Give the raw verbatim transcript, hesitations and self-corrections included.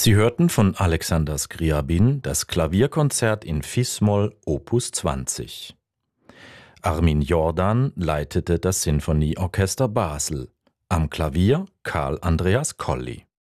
Sie hörten von Alexander Scriabin das Klavierkonzert in Fis-Moll Opus zwanzig. Armin Jordan leitete das Sinfonieorchester Basel. Am Klavier Karl Andreas Colli.